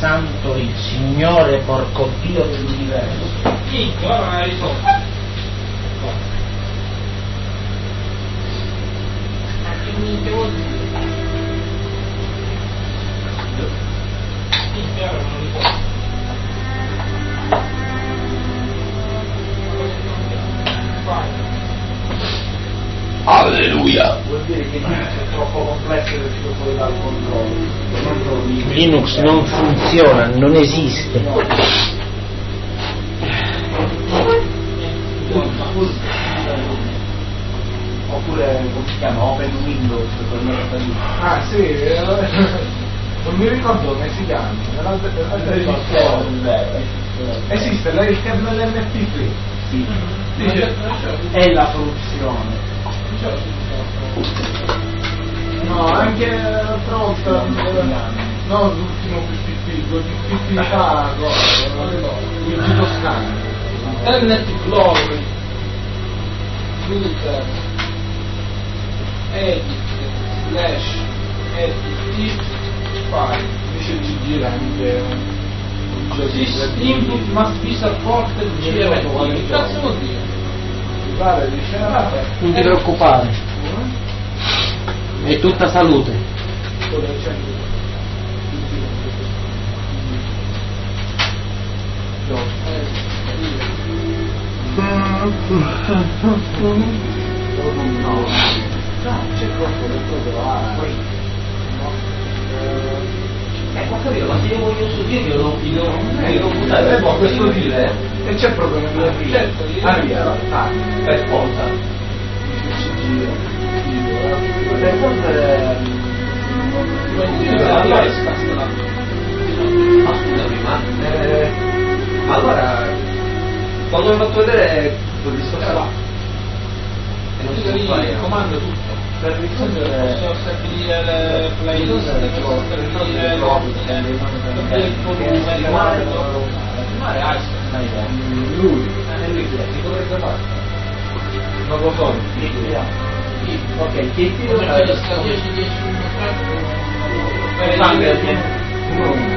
santo, il Signore porco Dio dell'universo. Minchia, ora non hai risolto. Ma che minchia vuol dire? Minchia, ora non lo risolto. Alleluia. Vuol dire che Linux è troppo complesso per uscire fuori dal controllo. Linux non funziona, non esiste. Oppure come si chiama? Open Windows per me. Ah sì, non mi ricordo come si chiama. Esiste il kernel MP3. Sì. Dice, È la soluzione. No, anche l'altra volta, no, l'ultimo PPT, 2 PPT fa, il toscano. Internet Glory, Luther, Edit, Slash, Edit, File. Dice GG anche This input must be supported GMT. Che cazzo vuol dire? mi pare, dice, vabbè. Non ti preoccupare, è tutta salute. No, c'è troppo da provare. Ho capito, ma se io voglio studiare io lo buttare per questo dire E c'è proprio nella vita. Certo, via, per forza. Per forza ma scusami, ma allora quando mi hai fatto vedere quel discorso là e non si può fare il comando tutto. per risolvere Posso stabilire le playlist, posso stabilire il volume, il guardo. Filmare lui si potrebbe fare, non lo so, ok, che tiro come 10 1 3 per